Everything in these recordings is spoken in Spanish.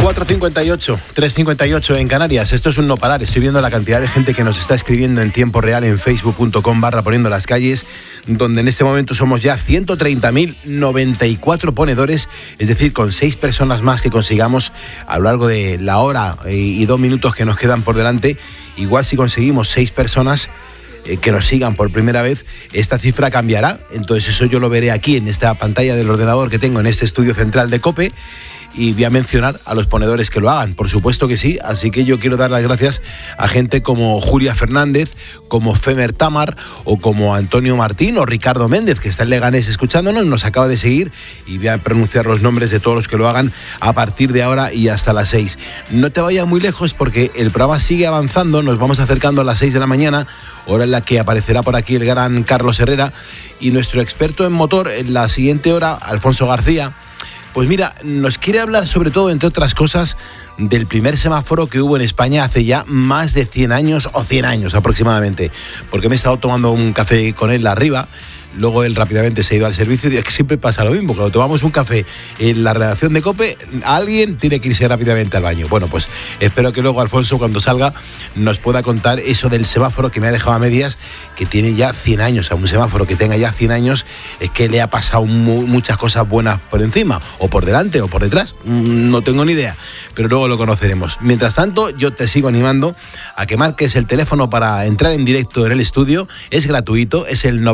4:58, 3:58 en Canarias. Esto es un no parar. Estoy viendo la cantidad de gente que nos está escribiendo en tiempo real en facebook.com/poniendo las calles, donde en este momento somos ya 130.094 ponedores, es decir, con 6 personas más que consigamos a lo largo de la hora y 2 minutos que nos quedan por delante. Igual si conseguimos 6 personas que nos sigan por primera vez, esta cifra cambiará. Entonces eso yo lo veré aquí en esta pantalla del ordenador que tengo en este estudio central de COPE. Y voy a mencionar a los ponedores que lo hagan, por supuesto que sí. Así que yo quiero dar las gracias a gente como Julia Fernández, como Femer Tamar, o como Antonio Martín o Ricardo Méndez, que está en Leganés escuchándonos, nos acaba de seguir, y voy a pronunciar los nombres de todos los que lo hagan a partir de ahora y hasta las 6. No te vayas muy lejos porque el programa sigue avanzando, nos vamos acercando a las 6 de la mañana, hora en la que aparecerá por aquí el gran Carlos Herrera, y nuestro experto en motor en la siguiente hora, Alfonso García. Pues mira, nos quiere hablar sobre todo, entre otras cosas, del primer semáforo que hubo en España hace ya más de 100 años, o 100 años aproximadamente, porque me he estado tomando un café con él arriba. Luego él rápidamente se ha ido al servicio y es que siempre pasa lo mismo. Cuando tomamos un café en la redacción de COPE, alguien tiene que irse rápidamente al baño. Bueno, pues espero que luego Alfonso, cuando salga, nos pueda contar eso del semáforo que me ha dejado a medias, que tiene ya 100 años. A un semáforo que tenga ya 100 años es que le ha pasado muchas cosas buenas por encima, o por delante o por detrás. No tengo ni idea, pero luego lo conoceremos. Mientras tanto, yo te sigo animando a que marques el teléfono para entrar en directo en el estudio. Es gratuito, es el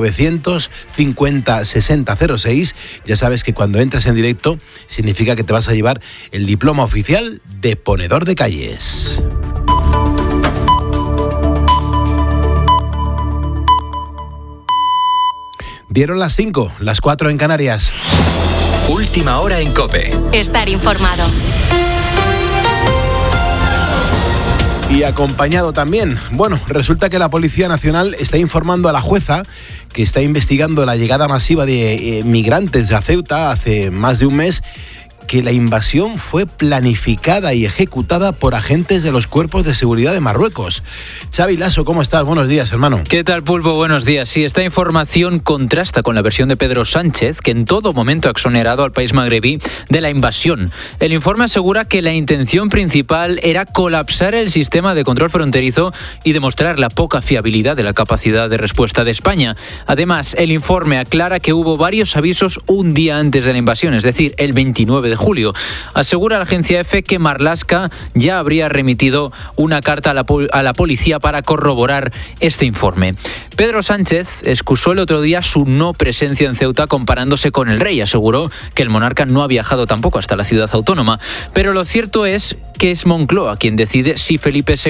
950-6006. Ya sabes que cuando entras en directo significa que te vas a llevar el diploma oficial de ponedor de calles. Dieron las 5, las 4 en Canarias. Última hora en COPE. Estar informado. Y acompañado también. Bueno, resulta que la Policía Nacional está informando a la jueza que está investigando la llegada masiva de migrantes a Ceuta hace más de un mes, que la invasión fue planificada y ejecutada por agentes de los cuerpos de seguridad de Marruecos. Xavi Lasso, ¿cómo estás? Buenos días, hermano. ¿Qué tal, Pulpo? Buenos días. Sí, esta información contrasta con la versión de Pedro Sánchez, que en todo momento ha exonerado al país magrebí de la invasión. El informe asegura que la intención principal era colapsar el sistema de control fronterizo y demostrar la poca fiabilidad de la capacidad de respuesta de España. Además, el informe aclara que hubo varios avisos un día antes de la invasión, es decir, el 29 de julio. Asegura la agencia EFE que Marlaska ya habría remitido una carta a la policía para corroborar este informe. Pedro Sánchez excusó el otro día su no presencia en Ceuta comparándose con el rey. Aseguró que el monarca no ha viajado tampoco hasta la ciudad autónoma. Pero lo cierto es que es Moncloa quien decide si Felipe VI